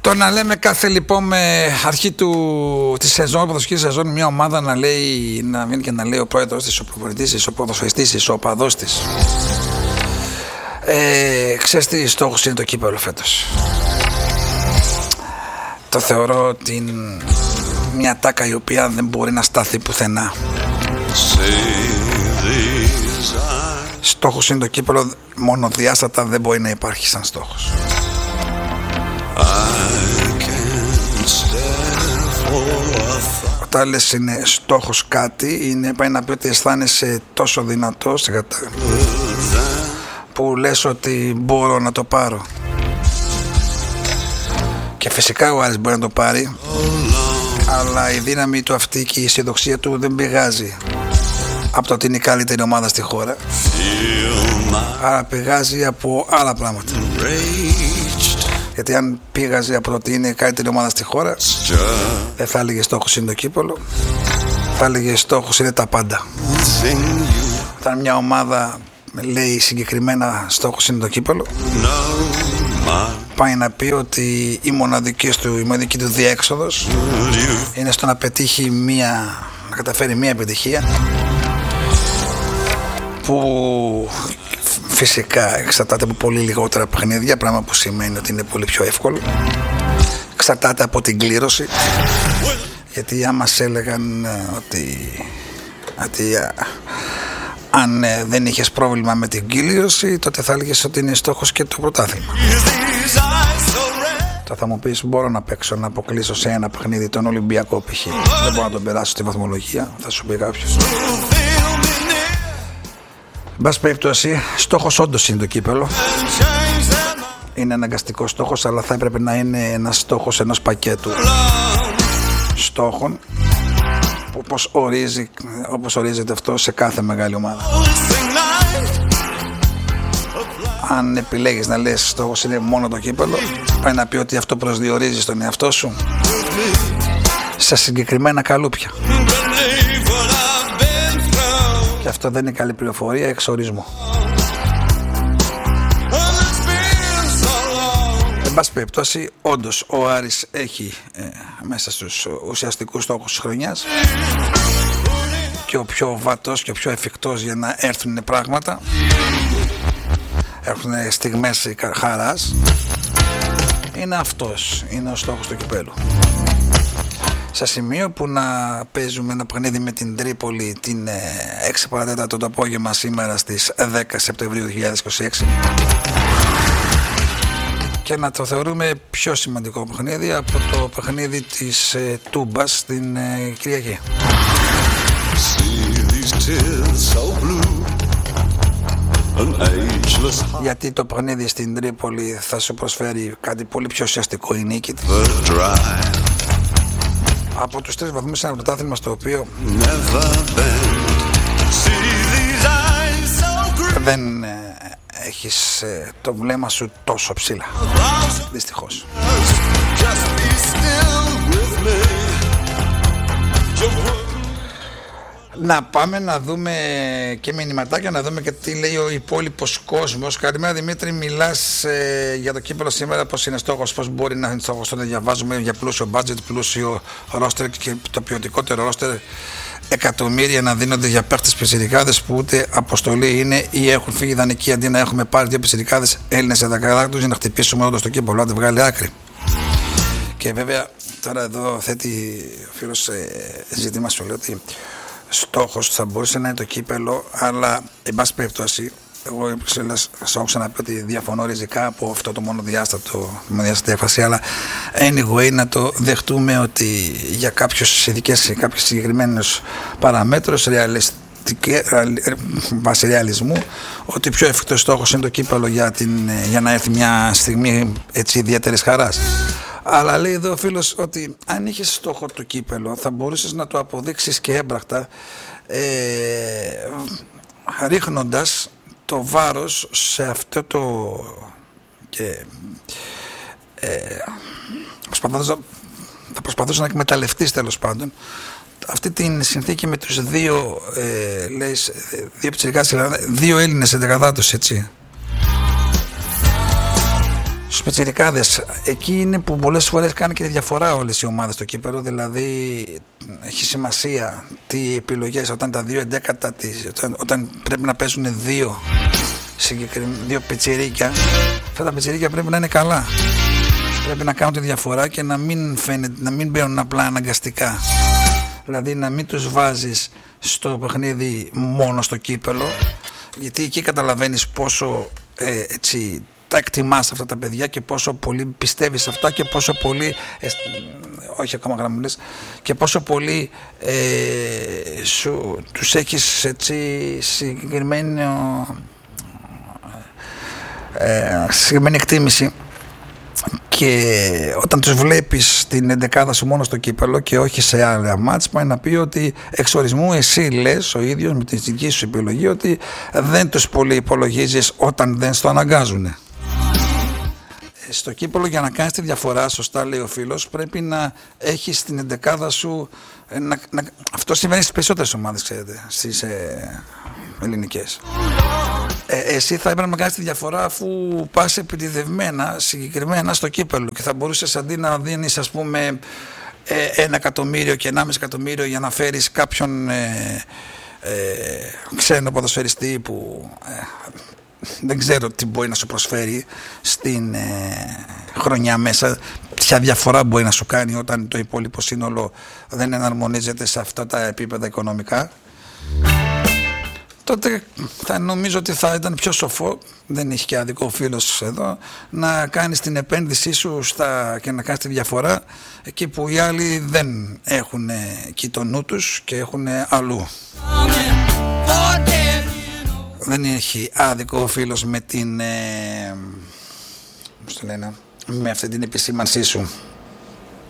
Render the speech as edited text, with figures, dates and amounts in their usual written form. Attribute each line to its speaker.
Speaker 1: Το να λέμε κάθε λοιπόν αρχή της σεζόν, ποδοσφαιρική σεζόν, μια ομάδα να βγαίνει και να λέει ο πρόεδρος της, ο προπονητής της, ο ποδοσφαιριστής της, ο οπαδός της. Ξέρεις τι στόχος είναι το κύπελλο φέτος? Το θεωρώ ότι μια τάκα η οποία δεν μπορεί να σταθεί πουθενά. Στόχος είναι το κύπελλο, μονοδιάστατα δεν μπορεί να υπάρχει σαν στόχος. Όταν λες είναι στόχος κάτι, είναι πάει να πει ότι αισθάνεσαι τόσο δυνατός που λες ότι μπορώ να το πάρω. Και φυσικά ο Άρης μπορεί να το πάρει, αλλά η δύναμη του αυτή και η αισιοδοξία του δεν πηγάζει από το ότι είναι η καλύτερη ομάδα στη χώρα, άρα πηγάζει από άλλα πράγματα. Γιατί αν πήγαζε από το ότι είναι η καλύτερη ομάδα στη χώρα, δεν θα έλεγε στόχος είναι το κύπελλο, θα έλεγε στόχος είναι τα πάντα. Όταν μια ομάδα λέει συγκεκριμένα στόχος είναι το κύπελλο, πάει να πει ότι η μοναδική του διέξοδος είναι στο να πετύχει να καταφέρει μια επιτυχία που φυσικά εξαρτάται από πολύ λιγότερα παιχνίδια, πράγμα που σημαίνει ότι είναι πολύ πιο εύκολο. Εξαρτάται από την κλήρωση, γιατί άμα σε έλεγαν ότι αν δεν είχες πρόβλημα με την κλήρωση, τότε θα έλεγες ότι είναι στόχος και το πρωτάθλημα. Τώρα θα μου πεις, μπορώ να παίξω, να αποκλείσω σε ένα παιχνίδι τον Ολυμπιακό π.χ. Δεν μπορώ να τον περάσω στη βαθμολογία, θα σου πει κάποιος. Εν πάση περιπτώσει, στόχος όντως είναι το κύπελλο. Είναι αναγκαστικός στόχος, αλλά θα έπρεπε να είναι ένας στόχος ενός πακέτου στόχων, όπως ορίζεται αυτό σε κάθε μεγάλη ομάδα. Αν επιλέγεις να λες στόχος είναι μόνο το κύπελλο, πάει να πει ότι αυτό προσδιορίζεις τον εαυτό σου σε συγκεκριμένα καλούπια. Και αυτό δεν είναι καλή πληροφορία, εξ ορισμού. Εν πάση περιπτώσει, όντως ο Άρης έχει μέσα στους ουσιαστικούς στόχους της χρονιάς και ο πιο βατός και ο πιο εφικτός για να έρθουν πράγματα, έρθουν στιγμές χαράς, είναι αυτός, είναι ο στόχος του κυπέλλου. Σε σημείο που να παίζουμε ένα παιχνίδι με την Τρίπολη την 6 παρατέταρτο το απόγευμα σήμερα στις 10 Σεπτεμβρίου 2026 και να το θεωρούμε πιο σημαντικό παιχνίδι από το παιχνίδι της Τούμπας την Κυριακή. Γιατί το παιχνίδι στην Τρίπολη θα σου προσφέρει κάτι πολύ πιο ουσιαστικό, η νίκη. Από τους 3 βαθμούς ένα πρωτάθλημα στο οποίο δεν έχεις το βλέμμα σου τόσο ψηλά, δυστυχώς. Να πάμε να δούμε και μηνυματάκια, να δούμε και τι λέει ο υπόλοιπος κόσμος. Καλημέρα Δημήτρη, μιλάς για το κύπελλο σήμερα, πώς είναι στόχος, πώς μπορεί να είναι στόχος? Τότε διαβάζουμε για πλούσιο budget, πλούσιο ρόστερ και το ποιοτικότερο ρόστερ, εκατομμύρια να δίνονται για παίχτες πιτσιρικάδες που ούτε αποστολή είναι ή έχουν φύγει δανεικοί, αντί να έχουμε πάρει 2 πιτσιρικάδες Έλληνες σε δεκαδάκτους για να χτυπήσουμε όντως το κύπελλο, να τη βγάλει άκρη. Και βέβαια τώρα εδώ θέτει ο φίλος ζήτημα, σου λέει ότι στόχος θα μπορούσε να είναι το κύπελλο, αλλά εν πάση περιπτώσει εγώ σας έχω ξαναπεί ότι διαφωνώ ριζικά από αυτό το μονοδιάστατη έκφραση, αλλά anyway να το δεχτούμε ότι για κάποιες συγκεκριμένες παραμέτρους βάσει ρεαλισμού, ότι πιο εφικτός στόχος είναι το κύπελλο για να έρθει μια στιγμή έτσι ιδιαίτερης χαράς. Αλλά λέει εδώ ο φίλος ότι αν είχες στόχο το κύπελλο θα μπορούσες να το αποδείξεις και έμπρακτα ρίχνοντας το βάρος σε αυτό το και θα προσπαθούσα να εκμεταλλευτείς τέλος πάντων αυτή την συνθήκη με τους δύο πιτσιρικάδες, 2 Έλληνες εντεκαδάτους, έτσι. πιτσιρικάδες. Εκεί είναι που πολλές φορές κάνει και τη διαφορά όλες οι ομάδες στο κύπελλο. Δηλαδή έχει σημασία τι επιλογές όταν τα δύο εντέκατα, όταν πρέπει να παίζουν δύο πιτσιρίκια. Αυτά τα πιτσιρίκια πρέπει να είναι καλά. Πρέπει να κάνουν τη διαφορά και να μην μπαίνουν απλά αναγκαστικά. Δηλαδή να μην τους βάζεις στο παιχνίδι μόνο στο κύπελλο, γιατί εκεί καταλαβαίνεις πόσο έτσι τα εκτιμάς αυτά τα παιδιά και πόσο πολύ πιστεύεις σε αυτά και πόσο πολύ όχι ακόμα γραμμούλες, και πόσο πολύ τους έχεις έτσι συγκεκριμένη εκτίμηση. Και όταν τους βλέπεις την εντεκάδα σου μόνο στο κύπελλο και όχι σε άλλα μάτς, πάει να πει ότι εξ ορισμού εσύ λες ο ίδιος με τη δική σου επιλογή ότι δεν τους πολύ υπολογίζεις όταν δεν στο αναγκάζουν. Στο κύπελλο, για να κάνεις τη διαφορά, σωστά λέει ο φίλος, πρέπει να έχεις την εντεκάδα σου αυτό συμβαίνει στις περισσότερες ομάδες, ξέρετε, στις ελληνικές. Εσύ θα έπρεπε να κάνεις τη διαφορά αφού πας επιτηδευμένα συγκεκριμένα στο κύπελλο και θα μπορούσες αντί να δίνεις ας πούμε 1 εκατομμύριο και 1,5 εκατομμύριο για να φέρεις κάποιον ξένο ποδοσφαιριστή που δεν ξέρω τι μπορεί να σου προσφέρει στην χρονιά μέσα, ποια διαφορά μπορεί να σου κάνει όταν το υπόλοιπο σύνολο δεν εναρμονίζεται σε αυτά τα επίπεδα οικονομικά, τότε θα νομίζω ότι θα ήταν πιο σοφό, δεν έχει και άδικο ο φίλος εδώ, να κάνεις την επένδυσή σου και να κάνεις τη διαφορά εκεί που οι άλλοι δεν έχουν εκεί το νου τους και έχουν αλλού. Δεν έχει άδικο ο φίλος με την με αυτή την επισήμανσή σου.